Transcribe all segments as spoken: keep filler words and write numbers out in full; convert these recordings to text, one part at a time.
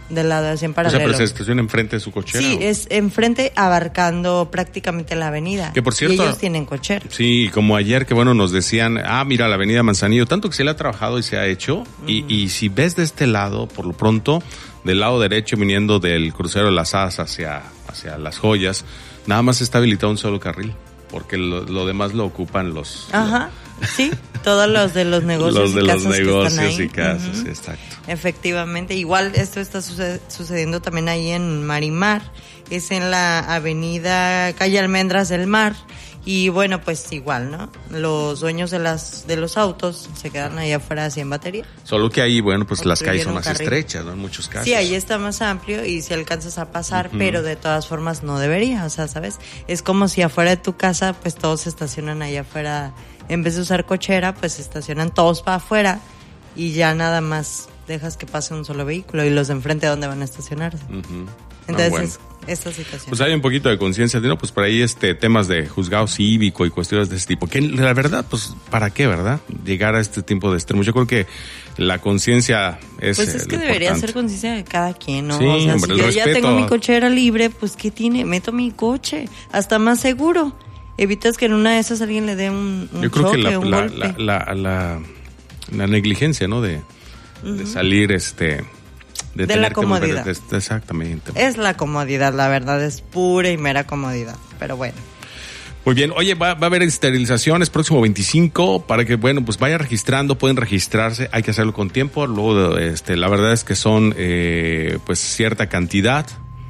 del lado así en paralelo. O sea, pero se estaciona enfrente de su cochera. Sí, ¿o? es enfrente abarcando prácticamente la avenida. Que por cierto, y ellos tienen cochera. Sí, como ayer que bueno nos decían, ah, mira la avenida Manzanillo, tanto que se le ha trabajado y se ha hecho, uh-huh. y, y si ves de este lado, por lo pronto, del lado derecho viniendo del crucero de las Hadas hacia, hacia Las Joyas, nada más está habilitado un solo carril, porque lo, lo demás lo ocupan los... Ajá. Sí, todos los de los negocios los de y casas los negocios que están ahí. y casas, uh-huh. exacto. Efectivamente, igual esto está suced- sucediendo también ahí en Marimar, es en la avenida Calle Almendras del Mar, y bueno, pues igual, ¿no? Los dueños de las de los autos se quedan ahí afuera así en batería. Solo que ahí, bueno, pues las calles son más carril. estrechas, ¿no? En muchos casos. Sí, ahí está más amplio y si alcanzas a pasar, uh-huh. pero de todas formas no debería, o sea, ¿sabes? Es como si afuera de tu casa, pues todos se estacionan ahí afuera. En vez de usar cochera, pues se estacionan todos para afuera y ya nada más dejas que pase un solo vehículo y los de enfrente ¿dónde van a estacionarse? Uh-huh. Entonces, ah, bueno. esta situación. Pues hay un poquito de conciencia, ¿no? Pues por ahí este temas de juzgado cívico y cuestiones de ese tipo. Que la verdad, pues, ¿para qué, verdad? Llegar a este tipo de extremos. Yo creo que la conciencia es Pues es que debería importante. Ser conciencia de cada quien, ¿no? Sí, o sea, hombre, si yo respeto. ya tengo mi cochera libre, pues ¿qué tiene? Meto mi coche, hasta más seguro. Evitas que en una de esas alguien le dé un, un Yo creo choque, que la, un la, golpe. La, la, la, la negligencia, ¿no? De, uh-huh. de salir, este... De, de la comodidad. Mover, de, exactamente. Es la comodidad, la verdad, es pura y mera comodidad, pero bueno. Muy bien, oye, va, va a haber esterilizaciones próximo veinticinco para que, bueno, pues vaya registrando, pueden registrarse, hay que hacerlo con tiempo, luego, este, la verdad es que son, eh, pues, cierta cantidad.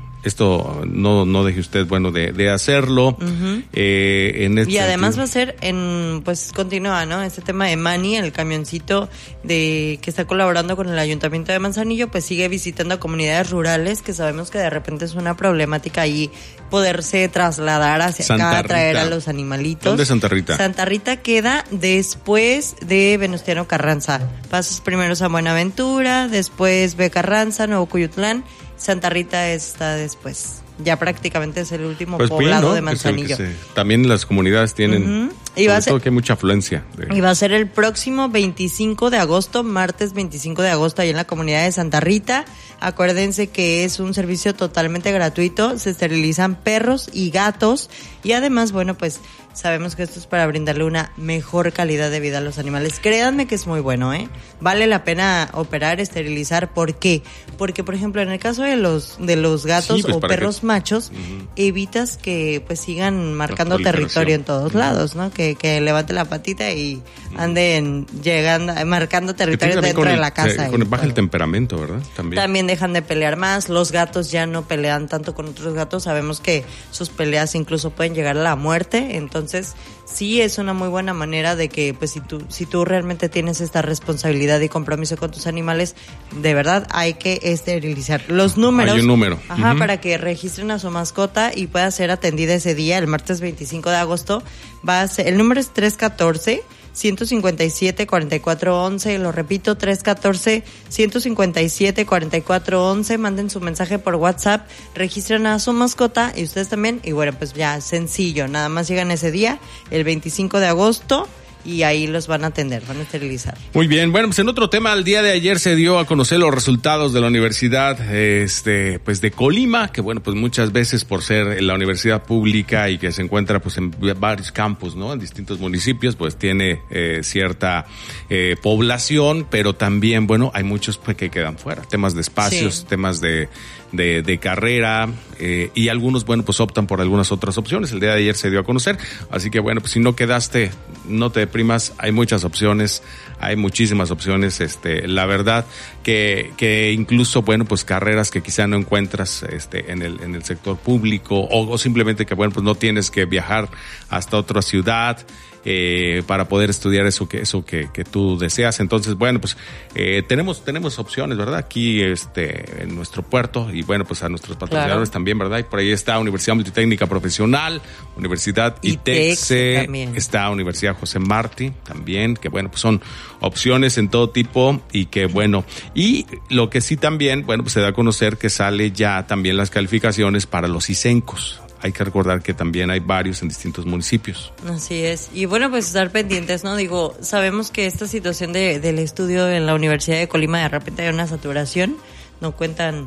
Esto no no deje usted, bueno, de, de hacerlo. Uh-huh. Eh, en este y además sentido. va a ser en, pues continúa, ¿no? Este tema de Mani, el camioncito de que está colaborando con el Ayuntamiento de Manzanillo, pues sigue visitando comunidades rurales, que sabemos que de repente es una problemática ahí poderse trasladar hacia Santa acá, Rita. traer a los animalitos. ¿Dónde es Santa Rita? Santa Rita queda después de Venustiano Carranza. Pasas primero a Buenaventura, después ve Carranza, Nuevo Cuyutlán. Santa Rita está después. Ya prácticamente es el último pues poblado bien, ¿no? de Manzanillo. Se, también las comunidades tienen, uh-huh. y va a ser, todo que hay mucha afluencia. De... Y va a ser el próximo veinticinco de agosto, martes veinticinco de agosto, ahí en la comunidad de Santa Rita. Acuérdense que es un servicio totalmente gratuito, se esterilizan perros y gatos y además, bueno, pues sabemos que esto es para brindarle una mejor calidad de vida a los animales. Créanme que es muy bueno, ¿eh? Vale la pena operar, esterilizar. ¿Por qué? Porque, por ejemplo, en el caso de los de los gatos sí, pues o perros que... machos, uh-huh. evitas que pues sigan marcando territorio en todos uh-huh. lados, ¿no? Que, que levante la patita y anden llegando, marcando territorio dentro el, de la casa. Se, con el, baja el temperamento, ¿verdad? También. También dejan de pelear más. Los gatos ya no pelean tanto con otros gatos. Sabemos que sus peleas incluso pueden llegar a la muerte. Entonces, sí es una muy buena manera de que, pues, si tú, si tú realmente tienes esta responsabilidad y compromiso con tus animales, de verdad hay que esterilizar. Los números. Hay un número. Ajá, uh-huh. para que registren a su mascota y pueda ser atendida ese día, el martes veinticinco de agosto. Va a ser, el número es tres uno cuatro, uno cinco siete, cuatro cuatro uno uno, lo repito, tres uno cuatro, uno cinco siete, cuatro cuatro uno uno, manden su mensaje por WhatsApp, registren a su mascota y ustedes también, y bueno, pues ya, sencillo, nada más llegan ese día, el veinticinco de agosto, y ahí los van a atender, van a esterilizar. Muy bien, bueno, pues en otro tema, el día de ayer se dio a conocer los resultados de la Universidad este, pues de Colima, que bueno, pues muchas veces por ser la universidad pública y que se encuentra pues en varios campus, ¿no? En distintos municipios, pues tiene eh, cierta eh, población, pero también, bueno, hay muchos pues, que quedan fuera, temas de espacios, sí. temas de, de, de carrera, eh, y algunos, bueno, pues optan por algunas otras opciones. El día de ayer se dio a conocer, así que bueno, pues si no quedaste, no te primas, hay muchas opciones, hay muchísimas opciones, este, la verdad que, que incluso, bueno, pues carreras que quizá no encuentras, este, en el, en el sector público, o, o simplemente que, bueno, pues no tienes que viajar hasta otra ciudad, eh, para poder estudiar eso que, eso que, que tú deseas. Entonces, bueno, pues, eh, tenemos, tenemos opciones, ¿verdad? Aquí, este, en nuestro puerto, y bueno, pues a nuestros patrocinadores claro. también, ¿verdad? Y por ahí está Universidad Multitécnica Profesional, Universidad ITEXE, está Universidad José Martí también, que bueno, pues son opciones en todo tipo y que bueno, y lo que sí también, bueno, pues se da a conocer que sale ya también las calificaciones para los ICENCOS. Hay que recordar que también hay varios en distintos municipios. Así es. Y bueno, pues estar pendientes, ¿no? Digo, sabemos que esta situación de, del estudio en la Universidad de Colima, de repente hay una saturación, no cuentan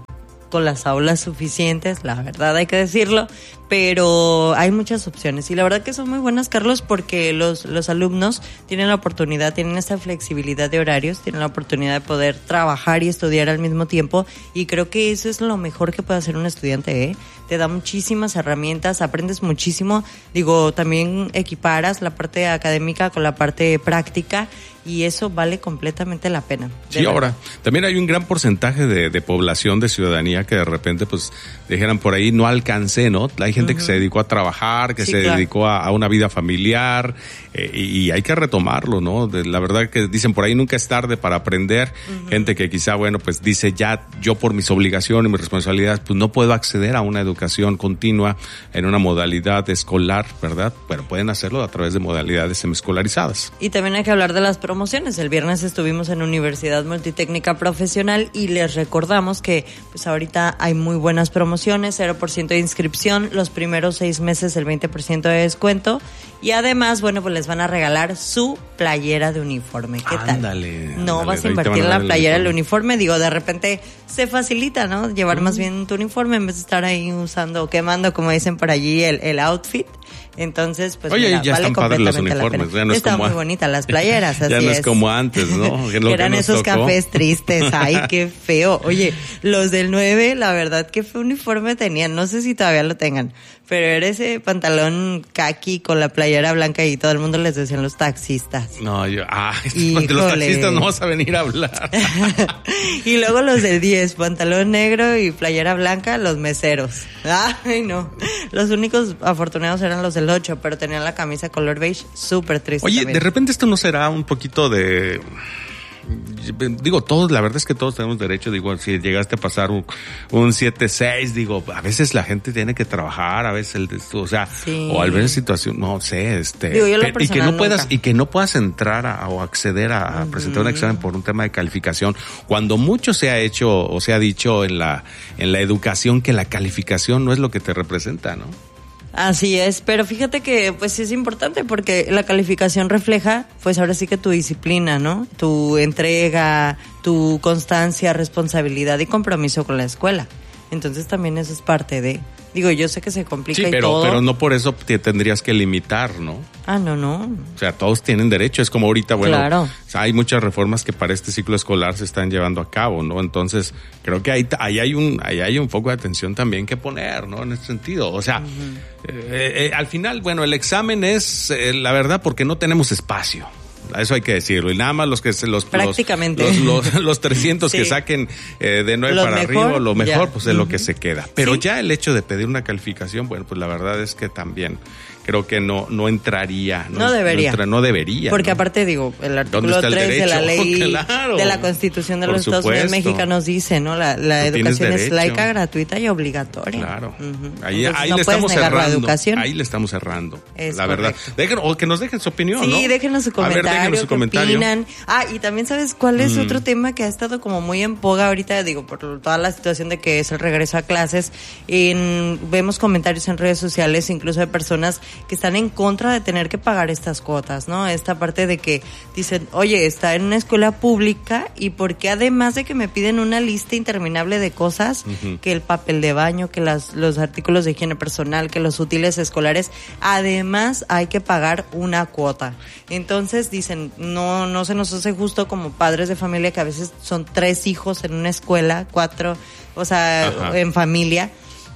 con las aulas suficientes, la verdad hay que decirlo, pero hay muchas opciones y la verdad que son muy buenas, Carlos, porque los, los alumnos tienen la oportunidad, tienen esta flexibilidad de horarios, tienen la oportunidad de poder trabajar y estudiar al mismo tiempo y creo que eso es lo mejor que puede hacer un estudiante, ¿eh? Te da muchísimas herramientas, aprendes muchísimo, digo, también equiparas la parte académica con la parte práctica y eso vale completamente la pena. Sí, ahora, también hay un gran porcentaje de, de población, de ciudadanía que de repente, pues, dijeran por ahí, no alcancé, ¿no? Hay gente uh-huh. que se dedicó a trabajar, que sí, se claro. dedicó a, a una vida familiar, eh, y, y hay que retomarlo, ¿no? De, la verdad que dicen por ahí, nunca es tarde para aprender. Uh-huh. Gente que quizá, bueno, pues dice ya, yo por mis obligaciones y mis responsabilidades, pues no puedo acceder a una educación continua en una modalidad escolar, ¿verdad? Pero pueden hacerlo a través de modalidades semiescolarizadas. Y también hay que hablar de las promociones. El viernes estuvimos en Universidad Multitécnica Profesional y les recordamos que pues ahorita hay muy buenas promociones, cero por ciento de inscripción, los primeros seis meses el veinte por ciento de descuento y además, bueno, pues les van a regalar su playera de uniforme. ¿Qué tal? Ándale, no ándale, vas a invertir en la playera del uniforme, digo, de repente se facilita, ¿no? Llevar mm. más bien tu uniforme en vez de estar ahí usando o quemando, como dicen por allí, el, el outfit. Entonces, pues Oye, mira, ya vale están padres los completamente uniformes. Ya no es Están como muy bonitas las playeras, así ya no es, es como antes, ¿no? Que eran que esos tocó. Cafés tristes, ay, qué feo. Oye, los del nueve, la verdad, qué feo uniforme tenían, no sé si todavía lo tengan, pero era ese pantalón caqui con la playera blanca y todo el mundo les decían los taxistas. No, yo, ah, de los taxistas no vas a venir a hablar. Y luego los del diez, pantalón negro y playera blanca, los meseros. Ay, no. Los únicos afortunados eran los del ocho, pero tenían la camisa color beige, súper triste. Oye, también. De repente esto no será un poquito de... Digo, todos, la verdad es que todos tenemos derecho, digo, si llegaste a pasar un, un siete seis, digo, a veces la gente tiene que trabajar, a veces, el, o sea, sí. o al ver situación, no sé, este, digo, yo pero, y que no nunca. puedas, y que no puedas entrar a, o acceder a, a uh-huh. presentar un examen por un tema de calificación, cuando mucho se ha hecho, o se ha dicho en la, en la educación que la calificación no es lo que te representa, ¿no? Así es, pero fíjate que pues sí es importante porque la calificación refleja pues ahora sí que tu disciplina, ¿no? Tu entrega, tu constancia, responsabilidad y compromiso con la escuela. Entonces también eso es parte de... Digo, yo sé que se complica sí, y pero, todo. pero no por eso te tendrías que limitar, ¿no? Ah, no, no. O sea, todos tienen derecho. Es como ahorita, bueno, claro. o sea, hay muchas reformas que para este ciclo escolar se están llevando a cabo, ¿no? Entonces, creo que ahí, ahí hay un ahí hay un foco de atención también que poner, ¿no? En ese sentido. O sea, uh-huh. eh, eh, al final, bueno, el examen es, eh, la verdad, porque no tenemos espacio. Eso hay que decirlo. Y nada más los que se los prácticamente los, los, los, los trescientos sí. que saquen eh, de nueve para mejor, arriba, lo mejor, ya. pues es uh-huh. lo que se queda. Pero ¿sí? ya el hecho de pedir una calificación, bueno, pues la verdad es que también creo que no no entraría. No, no debería. No, entra, no debería. Porque ¿no? aparte, digo, el artículo tres de la ley claro, de la Constitución de los supuesto. Estados Unidos mexicanos dice, ¿no? La, la educación es laica, gratuita y obligatoria. Claro. Uh-huh. Ahí, Entonces, ahí no le estamos cerrando. Ahí le estamos cerrando. Es la correcto. verdad. Dejen, o que nos dejen su opinión, sí, ¿no? Sí, déjenos su comentario. A ver, déjenos su comentario. Opinan. Ah, y también sabes cuál es mm. otro tema que ha estado como muy en boga ahorita, digo, por toda la situación de que es el regreso a clases. En, vemos comentarios en redes sociales, incluso de personas que están en contra de tener que pagar estas cuotas, ¿no? Esta parte de que dicen, oye, está en una escuela pública y porque además de que me piden una lista interminable de cosas, uh-huh. que el papel de baño, que las, los artículos de higiene personal, que los útiles escolares, además hay que pagar una cuota. Entonces dicen, no, no se nos hace justo como padres de familia que a veces son tres hijos en una escuela, cuatro, o sea, Ajá. en familia.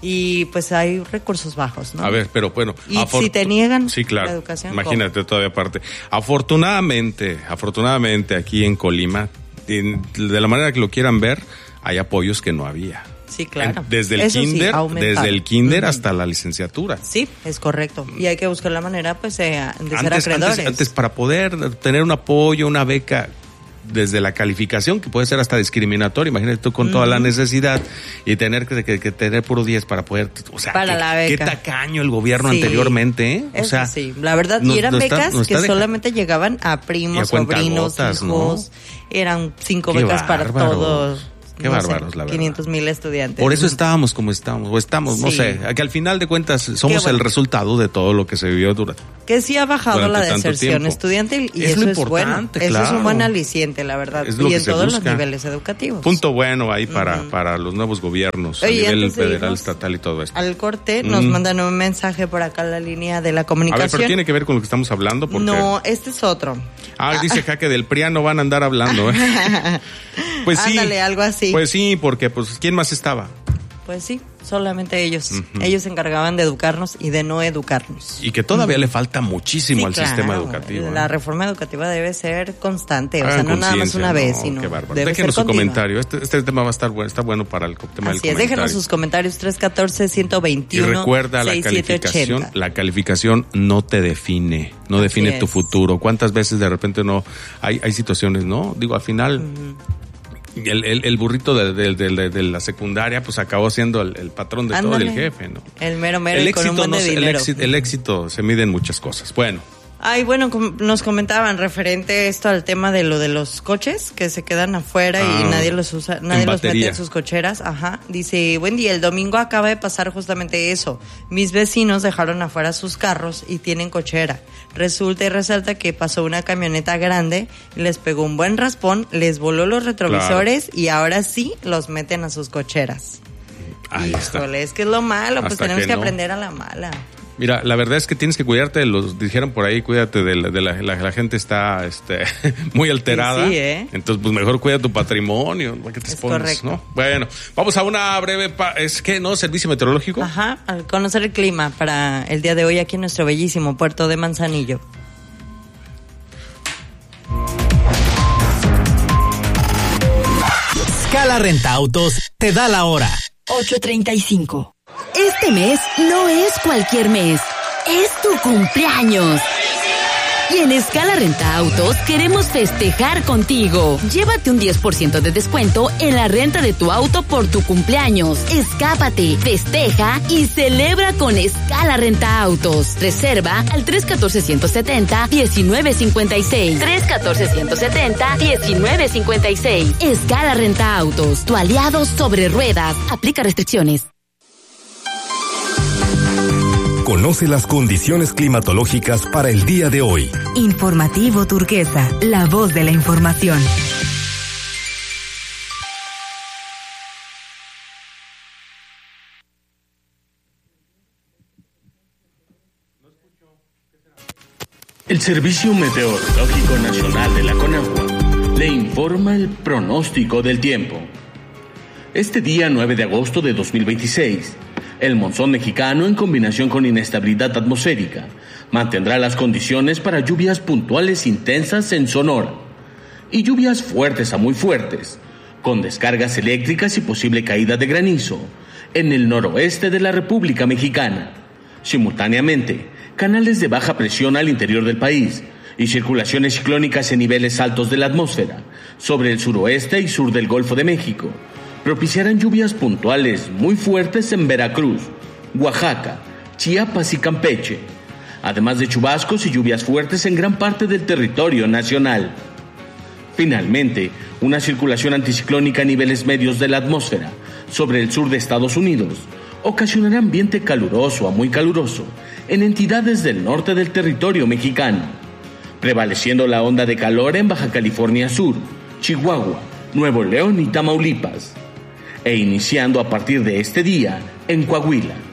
Y pues hay recursos bajos, ¿no? A ver, pero bueno. Y afor- si te niegan sí, claro. la educación. Imagínate ¿cómo? Todavía aparte. Afortunadamente, afortunadamente aquí en Colima, de, de la manera que lo quieran ver, hay apoyos que no había. Sí, claro. Desde el Eso kinder, sí, desde el kinder uh-huh. hasta la licenciatura. Sí, es correcto. Y hay que buscar la manera, pues, de, de antes, ser acreedores. Antes, antes, para poder tener un apoyo, una beca, desde la calificación, que puede ser hasta discriminatoria, imagínate tú con uh-huh. toda la necesidad y tener que, que, que tener puro diez para poder, o sea, para que, la beca. Qué tacaño el gobierno sí. anteriormente, ¿eh? O Eso sea, sí, la verdad, nos, y eran becas está, que solamente llegaban a primos, a sobrinos, hijos, ¿no? eran cinco Qué becas bárbaro. para todos. Qué no bárbaros, sé, la verdad. quinientos mil estudiantes. Por eso estábamos como estamos, o estamos, sí. no sé, que al final de cuentas somos bueno. el resultado de todo lo que se vivió durante. Que sí ha bajado la deserción estudiantil y es eso lo es bueno. Claro. Eso es un buen aliciente, la verdad. Es lo y que en se todos busca. los niveles educativos. Punto bueno ahí para, uh-huh. para los nuevos gobiernos, Oye, a nivel federal, estatal y todo esto. Al corte nos mm. mandan un mensaje por acá en la línea de la comunicación. A ver, pero tiene que ver con lo que estamos hablando. Porque... No, este es otro. Ah, dice acá que del P R I A no van a andar hablando. ¿eh? Pues sí. Ándale, algo así. Pues sí, porque pues ¿quién más estaba? Pues sí, solamente ellos. Uh-huh. Ellos se encargaban de educarnos y de no educarnos. Y que todavía uh-huh. le falta muchísimo sí, al claro. sistema educativo. La ¿eh? reforma educativa debe ser constante, o Hagan sea, no nada más una no, vez, sino qué bárbaro. debe Déjenos ser su continua. comentario. Este, este tema va a estar bueno, está bueno para el tema Así del es, comentario. déjenos sus comentarios tres uno cuatro, uno dos uno. Y recuerda la calificación, la calificación no te define, no Así define es. tu futuro. ¿Cuántas veces de repente no hay hay situaciones, no? Digo, al final uh-huh. El, el, el burrito de, de, de, de, de la secundaria pues acabó siendo el, el patrón de Ándale. todo, el jefe, ¿no? El mero mero el y con éxito, un buen no, de el, dinero. éxito, el éxito se mide en muchas cosas. Bueno. Ay, bueno, com- nos comentaban referente esto al tema de lo de los coches que se quedan afuera ah, y nadie los usa, nadie los mete en sus cocheras. Ajá. Dice, buen día, el domingo acaba de pasar justamente eso. Mis vecinos dejaron afuera sus carros y tienen cochera. Resulta y resalta que pasó una camioneta grande, les pegó un buen raspón, les voló los retrovisores claro. y ahora sí los meten a sus cocheras. Ahí Híjole, está. es que es lo malo, pues Hasta tenemos que, que no. aprender a la mala. Mira, la verdad es que tienes que cuidarte de los, dijeron por ahí, cuídate de la, de la, la, la gente está este, muy alterada. Sí, sí, ¿eh? Entonces, pues mejor cuida tu patrimonio, ¿para qué te es expones, correcto. ¿no? Bueno, vamos a una breve, pa- es que, ¿no? Servicio meteorológico. Ajá, al conocer el clima para el día de hoy aquí en nuestro bellísimo puerto de Manzanillo. Scala Renta Autos te da la hora. ocho treinta y cinco. Este mes no es cualquier mes, es tu cumpleaños. Y en Scala Renta Autos queremos festejar contigo. Llévate un diez por ciento de descuento en la renta de tu auto por tu cumpleaños. Escápate, festeja y celebra con Scala Renta Autos. Reserva al tres uno cuatro, uno siete cero, uno nueve cinco seis. tres uno cuatro, uno siete cero, uno nueve cinco seis. Scala Renta Autos, tu aliado sobre ruedas. Aplica restricciones. Conoce las condiciones climatológicas para el día de hoy. Informativo Turquesa, la voz de la información. El Servicio Meteorológico Nacional de la CONAGUA le informa el pronóstico del tiempo. Este día nueve de agosto de dos mil veintiséis, el monzón mexicano, en combinación con inestabilidad atmosférica, mantendrá las condiciones para lluvias puntuales intensas en Sonora y lluvias fuertes a muy fuertes, con descargas eléctricas y posible caída de granizo en el noroeste de la República Mexicana. Simultáneamente, canales de baja presión al interior del país y circulaciones ciclónicas en niveles altos de la atmósfera sobre el suroeste y sur del Golfo de México propiciarán lluvias puntuales muy fuertes en Veracruz, Oaxaca, Chiapas y Campeche, además de chubascos y lluvias fuertes en gran parte del territorio nacional. Finalmente, una circulación anticiclónica a niveles medios de la atmósfera sobre el sur de Estados Unidos ocasionará ambiente caluroso a muy caluroso en entidades del norte del territorio mexicano, prevaleciendo la onda de calor en Baja California Sur, Chihuahua, Nuevo León y Tamaulipas, e iniciando a partir de este día en Coahuila,